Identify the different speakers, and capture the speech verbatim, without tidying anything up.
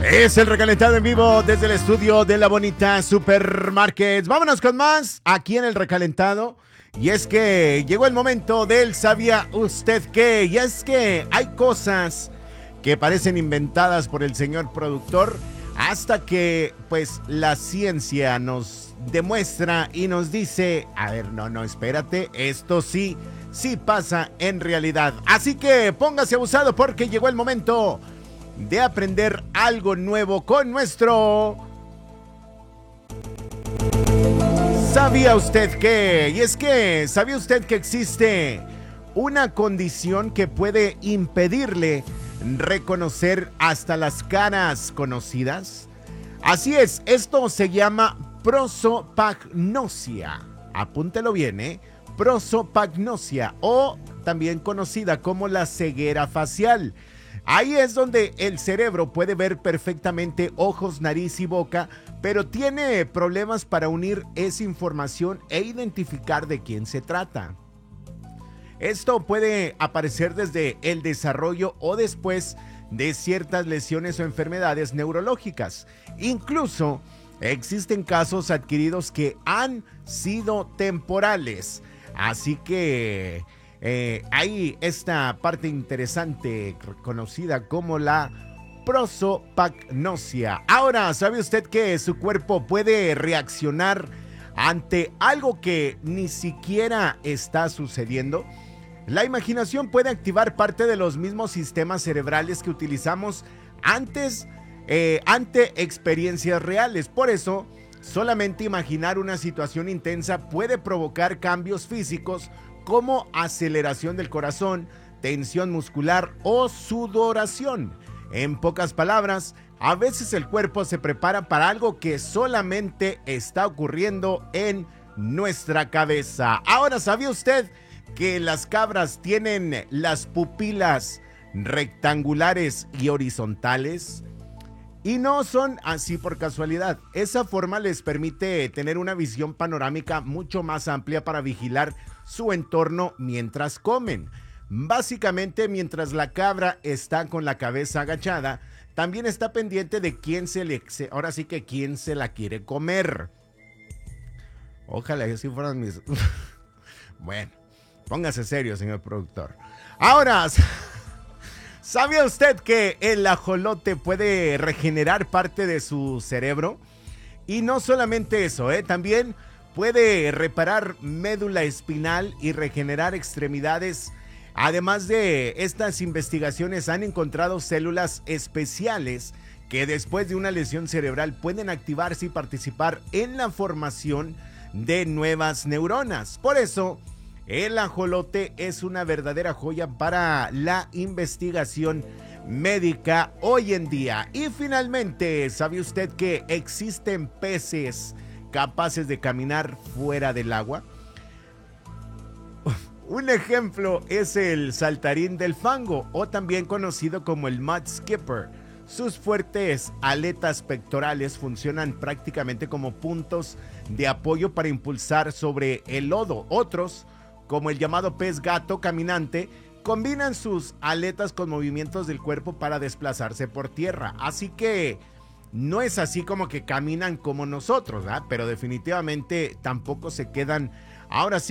Speaker 1: Es el recalentado en vivo desde el estudio de la bonita Supermarkets. Vámonos con más aquí en el recalentado. Y es que llegó el momento del ¿sabía usted qué? Y es que hay cosas que parecen inventadas por el señor productor hasta que pues la ciencia nos demuestra y nos dice, a ver, no, no, espérate, esto sí, sí pasa en realidad. Así que póngase abusado porque llegó el momento de aprender algo nuevo con nuestro ¿sabía usted qué? Y es que, ¿sabía usted que existe una condición que puede impedirle reconocer hasta las caras conocidas? Así es, esto se llama prosopagnosia. Apúntelo bien, ¿eh? Prosopagnosia, o también conocida como la ceguera facial. Ahí es donde el cerebro puede ver perfectamente ojos, nariz y boca, pero tiene problemas para unir esa información e identificar de quién se trata. Esto puede aparecer desde el desarrollo o después de ciertas lesiones o enfermedades neurológicas. Incluso existen casos adquiridos que han sido temporales. Así que Eh, hay esta parte interesante conocida como la prosopagnosia. Ahora, ¿sabe usted que su cuerpo puede reaccionar ante algo que ni siquiera está sucediendo? La imaginación puede activar parte de los mismos sistemas cerebrales que utilizamos antes eh, ante experiencias reales. Por eso, solamente imaginar una situación intensa puede provocar cambios físicos como aceleración del corazón, tensión muscular o sudoración. En pocas palabras, a veces el cuerpo se prepara para algo que solamente está ocurriendo en nuestra cabeza. Ahora, ¿sabía usted que las cabras tienen las pupilas rectangulares y horizontales? Y no son así por casualidad. Esa forma les permite tener una visión panorámica mucho más amplia para vigilar su entorno mientras comen. Básicamente, mientras la cabra está con la cabeza agachada, también está pendiente de quién se le, ahora sí que quién se la quiere comer. Ojalá que así fueran mis... Bueno, póngase serio, señor productor. Ahora, ¿sabía usted que el ajolote puede regenerar parte de su cerebro? Y no solamente eso, ¿eh? También puede reparar médula espinal y regenerar extremidades. Además de estas investigaciones, han encontrado células especiales que después de una lesión cerebral pueden activarse y participar en la formación de nuevas neuronas. Por eso, el ajolote es una verdadera joya para la investigación médica hoy en día. Y finalmente, ¿sabe usted que existen peces capaces de caminar fuera del agua? Un ejemplo es el saltarín del fango, o también conocido como el mud skipper. Sus fuertes aletas pectorales funcionan prácticamente como puntos de apoyo para impulsar sobre el lodo. Otros, como el llamado pez gato caminante, combinan sus aletas con movimientos del cuerpo para desplazarse por tierra. Así que no es así como que caminan como nosotros, ¿verdad? Pero definitivamente tampoco se quedan ahora sí